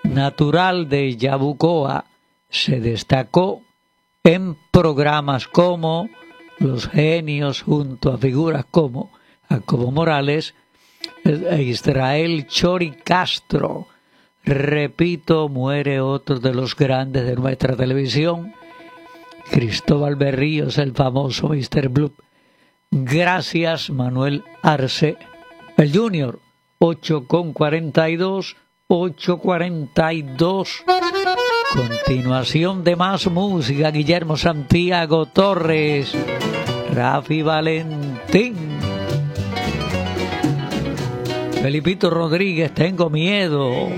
natural de Yabucoa, se destacó en programas como Los Genios, junto a figuras como Jacobo Morales e Israel Chori Castro. Repito, muere otro de los grandes de nuestra televisión, Cristóbal Berríos, el famoso Mr. Blue. Gracias, Manuel Arce, el Junior. 8:42, 8:42. Continuación de más música. Guillermo Santiago Torres, Rafi Valentín, Felipito Rodríguez, Tengo Miedo.